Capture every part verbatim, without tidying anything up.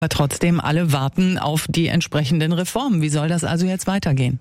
Aber trotzdem, alle warten auf die entsprechenden Reformen. Wie soll das also jetzt weitergehen?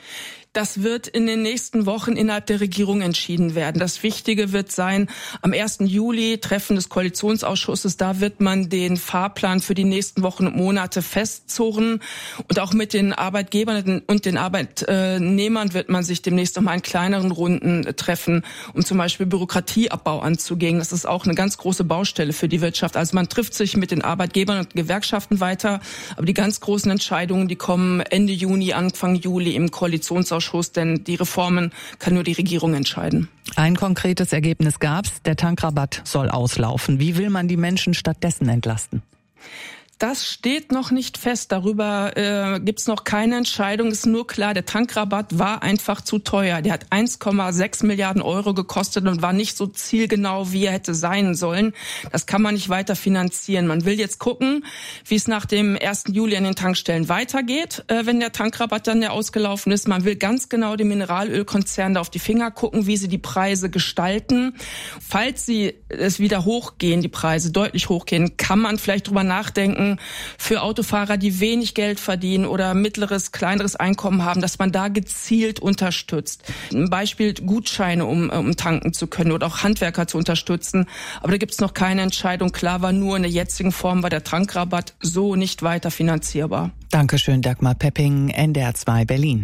Das wird in den nächsten Wochen innerhalb der Regierung entschieden werden. Das Wichtige wird sein, am ersten Juli, Treffen des Koalitionsausschusses, da wird man den Fahrplan für die nächsten Wochen und Monate festzurren. Und auch mit den Arbeitgebern und den Arbeitnehmern wird man sich demnächst noch mal in kleineren Runden treffen, um zum Beispiel Bürokratieabbau anzugehen. Das ist auch eine ganz große Baustelle für die Wirtschaft. Also man trifft sich mit den Arbeitgebern und Gewerkschaften weiter. Aber die ganz großen Entscheidungen, die kommen Ende Juni, Anfang Juli im Koalitionsausschuss. Denn die Reformen kann nur die Regierung entscheiden. Ein konkretes Ergebnis gab's. Der Tankrabatt soll auslaufen. Wie will man die Menschen stattdessen entlasten? Das steht noch nicht fest. Darüber äh, gibt's noch keine Entscheidung. Es ist nur klar, der Tankrabatt war einfach zu teuer. Der hat eins Komma sechs Milliarden Euro gekostet und war nicht so zielgenau, wie er hätte sein sollen. Das kann man nicht weiter finanzieren. Man will jetzt gucken, wie es nach dem ersten Juli an den Tankstellen weitergeht, äh, wenn der Tankrabatt dann ja ausgelaufen ist. Man will ganz genau den Mineralölkonzernen da auf die Finger gucken, wie sie die Preise gestalten. Falls sie es wieder hochgehen, die Preise deutlich hochgehen, kann man vielleicht drüber nachdenken, für Autofahrer, die wenig Geld verdienen oder mittleres, kleineres Einkommen haben, dass man da gezielt unterstützt. Ein Beispiel Gutscheine, um, um tanken zu können oder auch Handwerker zu unterstützen. Aber da gibt es noch keine Entscheidung. Klar war nur, in der jetzigen Form war der Tankrabatt so nicht weiter finanzierbar. Dankeschön, Dagmar Pepping, N D R zwei Berlin.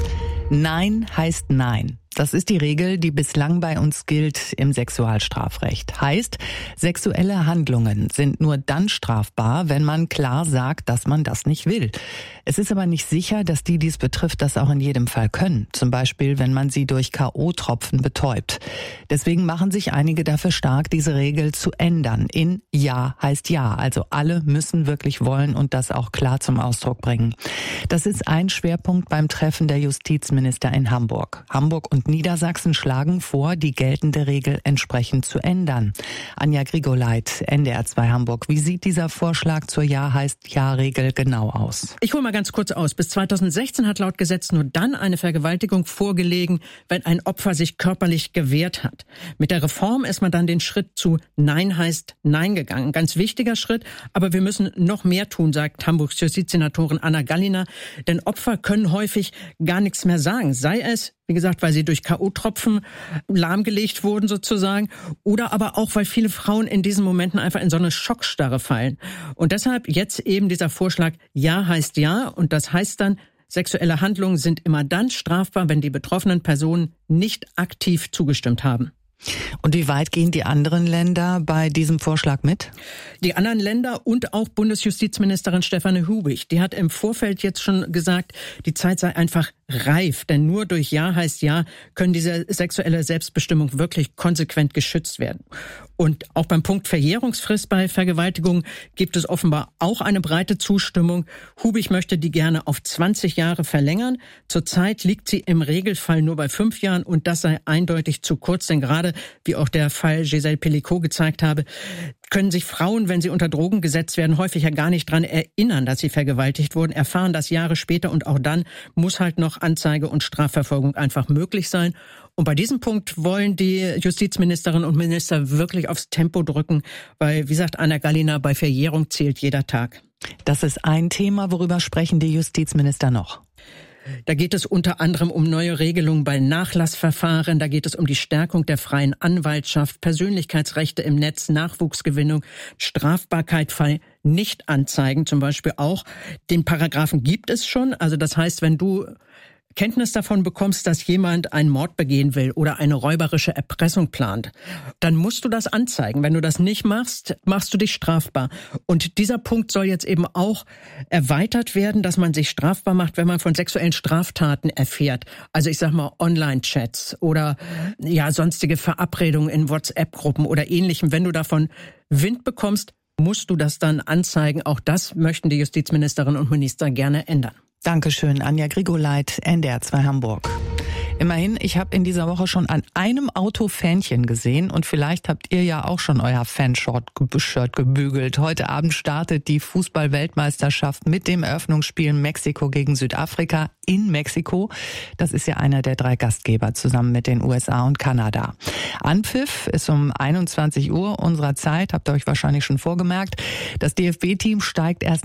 Nein heißt Nein. Das ist die Regel, die bislang bei uns gilt im Sexualstrafrecht. Heißt, sexuelle Handlungen sind nur dann strafbar, wenn man klar sagt, dass man das nicht will. Es ist aber nicht sicher, dass die, die es betrifft, das auch in jedem Fall können. Zum Beispiel, wenn man sie durch K O-Tropfen betäubt. Deswegen machen sich einige dafür stark, diese Regel zu ändern. In Ja heißt Ja. Also alle müssen wirklich wollen und das auch klar zum Ausdruck bringen. Das ist ein Schwerpunkt beim Treffen der Justizminister in Hamburg. Hamburg und Niedersachsen schlagen vor, die geltende Regel entsprechend zu ändern. Anja Grigoleit, N D R zwei Hamburg. Wie sieht dieser Vorschlag zur Ja heißt Ja-Regel genau aus? Ich hole mal ganz kurz aus. Bis zweitausendsechzehn hat laut Gesetz nur dann eine Vergewaltigung vorgelegen, wenn ein Opfer sich körperlich gewehrt hat. Mit der Reform ist man dann den Schritt zu Nein heißt Nein gegangen. Ganz wichtiger Schritt, aber wir müssen noch mehr tun, sagt Hamburgs Justizsenatorin Anna Gallina. Denn Opfer können häufig gar nichts mehr sagen. Sei es, wie gesagt, weil sie durch K O-Tropfen lahmgelegt wurden sozusagen oder aber auch, weil viele Frauen in diesen Momenten einfach in so eine Schockstarre fallen. Und deshalb jetzt eben dieser Vorschlag, Ja heißt Ja und das heißt dann, sexuelle Handlungen sind immer dann strafbar, wenn die betroffenen Personen nicht aktiv zugestimmt haben. Und wie weit gehen die anderen Länder bei diesem Vorschlag mit? Die anderen Länder und auch Bundesjustizministerin Stefanie Hubig, die hat im Vorfeld jetzt schon gesagt, die Zeit sei einfach reif, denn nur durch Ja heißt Ja können diese sexuelle Selbstbestimmung wirklich konsequent geschützt werden. Und auch beim Punkt Verjährungsfrist bei Vergewaltigung gibt es offenbar auch eine breite Zustimmung. Hubig möchte die gerne auf zwanzig Jahre verlängern. Zurzeit liegt sie im Regelfall nur bei fünf Jahren und das sei eindeutig zu kurz, denn gerade, wie auch der Fall Giselle Pelicot gezeigt habe, können sich Frauen, wenn sie unter Drogen gesetzt werden, häufig ja gar nicht dran erinnern, dass sie vergewaltigt wurden, erfahren das Jahre später und auch dann muss halt noch Anzeige und Strafverfolgung einfach möglich sein. Und bei diesem Punkt wollen die Justizministerinnen und Minister wirklich aufs Tempo drücken, weil, wie sagt Anna Gallina, bei Verjährung zählt jeder Tag. Das ist ein Thema, worüber sprechen die Justizminister noch? Da geht es unter anderem um neue Regelungen bei Nachlassverfahren, da geht es um die Stärkung der freien Anwaltschaft, Persönlichkeitsrechte im Netz, Nachwuchsgewinnung, Strafbarkeit bei Nichtanzeigen zum Beispiel auch. Den Paragraphen gibt es schon, also das heißt, wenn du Kenntnis davon bekommst, dass jemand einen Mord begehen will oder eine räuberische Erpressung plant, dann musst du das anzeigen. Wenn du das nicht machst, machst du dich strafbar. Und dieser Punkt soll jetzt eben auch erweitert werden, dass man sich strafbar macht, wenn man von sexuellen Straftaten erfährt. Also ich sag mal Online-Chats oder ja sonstige Verabredungen in WhatsApp-Gruppen oder Ähnlichem. Wenn du davon Wind bekommst, musst du das dann anzeigen. Auch das möchten die Justizministerinnen und Minister gerne ändern. Dankeschön, Anja Grigoleit, N D R zwei Hamburg. Immerhin, ich habe in dieser Woche schon an einem Auto Fähnchen gesehen und vielleicht habt ihr ja auch schon euer Fanshirt gebügelt. Heute Abend startet die Fußball-Weltmeisterschaft mit dem Eröffnungsspiel Mexiko gegen Südafrika in Mexiko. Das ist ja einer der drei Gastgeber zusammen mit den U S A und Kanada. Anpfiff ist um einundzwanzig Uhr unserer Zeit, habt ihr euch wahrscheinlich schon vorgemerkt. Das D F B-Team steigt erst